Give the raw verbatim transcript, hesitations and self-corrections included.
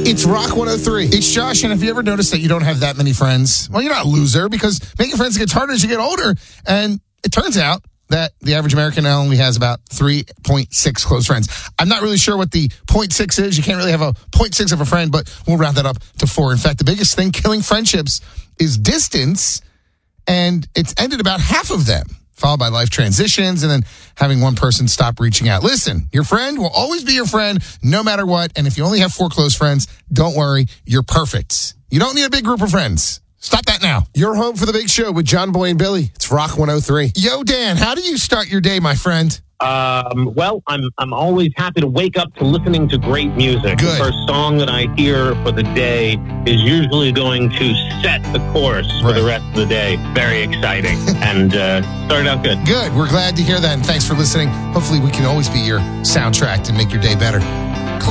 It's Rock one oh three. It's Josh, and if you ever notice that you don't have that many friends, well, you're not a loser, because making friends gets harder as you get older. And it turns out that the average American only has about three point six close friends. I'm not really sure what the zero point six is. You can't really have a zero point six of a friend, but we'll round that up to four. In fact, the biggest thing killing friendships is distance, and it's ended about half of them, followed by life transitions, and then having one person stop reaching out. Listen, your friend will always be your friend no matter what, and if you only have four close friends, don't worry, you're perfect. You don't need a big group of friends. Stop that now. You're home for the big show with John Boy and Billy. It's Rock one oh three. Yo, Dan, how do you start your day, my friend? Um, well, I'm I'm always happy to wake up to listening to great music. Good. The first song that I hear for the day is usually going to set the course for Right. the rest of the day. Very exciting. and uh, started out good. Good. We're glad to hear that, and thanks for listening. Hopefully we can always be your soundtrack to make your day better.